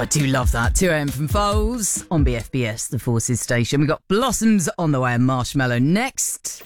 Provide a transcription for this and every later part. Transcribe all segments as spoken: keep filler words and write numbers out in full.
I do love that. two a.m. from Foles on B F B S, the Forces station. We've got Blossoms on the way and Marshmallow next.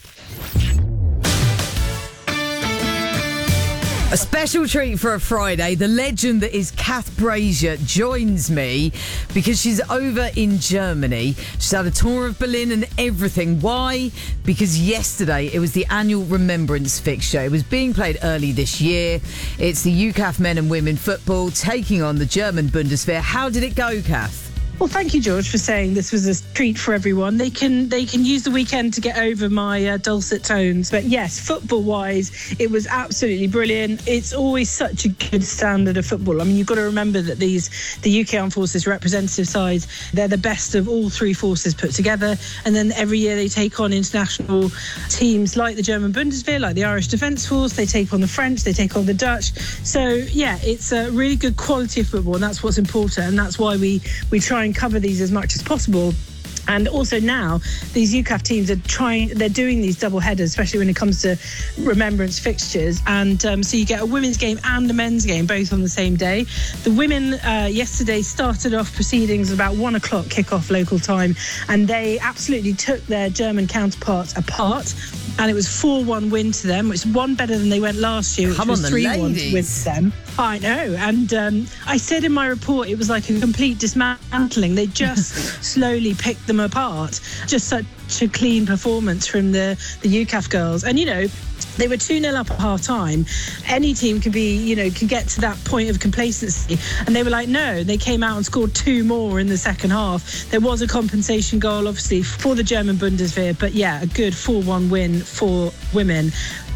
A special treat for a Friday. The legend that is Kath Brazier joins me because she's over in Germany. She's had a tour of Berlin and everything. Why? Because yesterday it was the annual Remembrance fixture. It was being played early this year. It's the U C A F men and women football taking on the German Bundeswehr. How did it go, Kath? Well, thank you, George, for saying this was a treat for everyone. They can they can use the weekend to get over my uh, dulcet tones. But yes, football-wise, it was absolutely brilliant. It's always such a good standard of football. I mean, you've got to remember that these the U K Armed Forces representative sides, they're the best of all three forces put together. And then every year they take on international teams like the German Bundeswehr, like the Irish Defence Force. They take on the French, they take on the Dutch. So, yeah, it's a really good quality of football, and that's what's important. And that's why we, we try and cover these as much as possible. And also now, these U C A F teams are trying, they're doing these double headers, especially when it comes to remembrance fixtures. And um, so you get a women's game and a men's game, both on the same day. The women uh, yesterday started off proceedings about one o'clock kickoff local time, and they absolutely took their German counterparts apart. And it was four one win to them, which is one better than they went last year, which Come was on, three one ladies. with them. I know. And um, I said in my report it was like a complete dismantling. They just slowly picked them apart. Just such a clean performance from the, the U C A F girls. And, you know, they were two nil up at half time. Any team can be, you know, can get to that point of complacency. And they were like, no, they came out and scored two more in the second half. There was a compensation goal, obviously, for the German Bundeswehr. But yeah, a good four one win for women.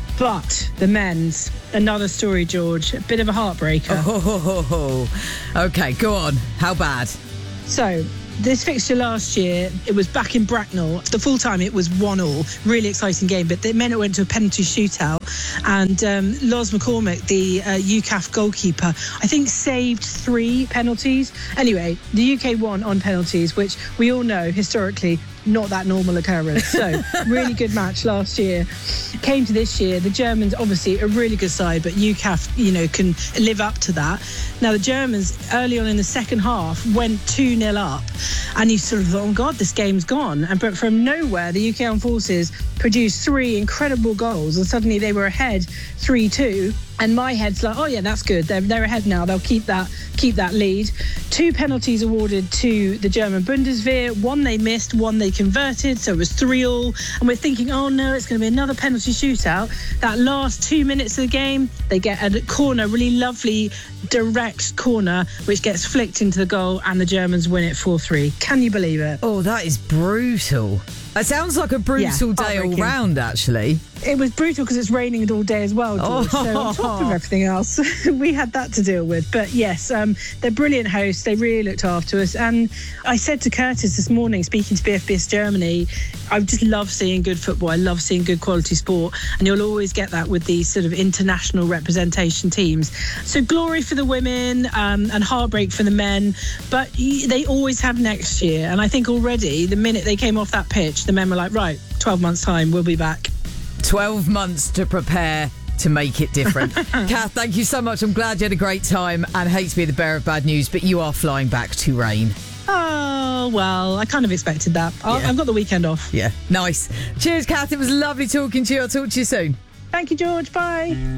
But the men's, another story, George, a bit of a heartbreaker. Oh, ho, ho, ho. Okay, go on. How bad? So, this fixture last year, it was back in Bracknell. The full time, it was one all. Really exciting game, but it meant it went to a penalty shootout. And um, Loz McCormick, the uh, U C A F goalkeeper, I think saved three penalties. Anyway, the U K won on penalties, which we all know historically not that normal occurrence. So really good match last year. Came to this year, the Germans obviously a really good side, but U C A F, you know, can live up to that. Now the Germans early on in the second half went two nil up, and you sort of thought, oh God, this game's gone. And but from nowhere, the U K Armed Forces produced three incredible goals, and suddenly they were ahead three two. And my head's like, oh yeah, that's good. They're they're ahead now. They'll keep that keep that lead. Two penalties awarded to the German Bundeswehr. One they missed, one they converted. So it was three all. And we're thinking, oh no, it's going to be another penalty shootout. That last two minutes of the game, they get a corner, really lovely direct corner, which gets flicked into the goal, and the Germans win it four three. Can you believe it? Oh, that is brutal. It sounds like a brutal Yeah, day all heartbreaking. round, actually. It was brutal because it's raining all day as well, George. Oh. So on top of everything else, we had that to deal with. But yes, um, they're brilliant hosts. They really looked after us. And I said to Curtis this morning, speaking to B F B S Germany, I just love seeing good football. I love seeing good quality sport. And you'll always get that with these sort of international representation teams. So glory for the women um, and heartbreak for the men. But they always have next year. And I think already, the minute they came off that pitch, the men were like, right, twelve months' time, we'll be back. twelve months to prepare to make it different. Kath, thank you so much. I'm glad you had a great time, and hate to be the bearer of bad news, but you are flying back to rain. Oh, well, I kind of expected that. I'll, Yeah. I've got the weekend off. Yeah, nice. Cheers, Kath. It was lovely talking to you. I'll talk to you soon. Thank you, George. Bye.